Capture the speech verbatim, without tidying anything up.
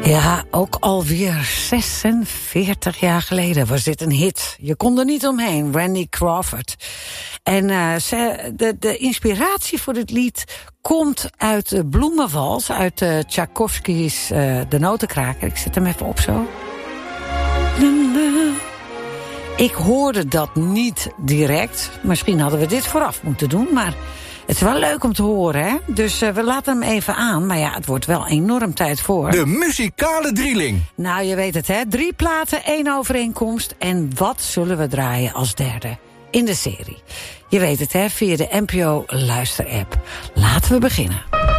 Ja, ook alweer zesenveertig jaar geleden was dit een hit. Je kon er niet omheen, Randy Crawford. En uh, ze, de, de inspiratie voor dit lied komt uit de Bloemenwals, uit uh, Tchaikovsky's uh, De Notenkraker. Ik zet hem even op zo. Ik hoorde dat niet direct. Misschien hadden we dit vooraf moeten doen, maar het is wel leuk om te horen, hè? Dus uh, we laten hem even aan. Maar ja, het wordt wel enorm tijd voor. De muzikale drieling. Nou, je weet het, hè? Drie platen, één overeenkomst. En wat zullen we draaien als derde in de serie? Je weet het, hè? Via de N P O Luister-app. Laten we beginnen.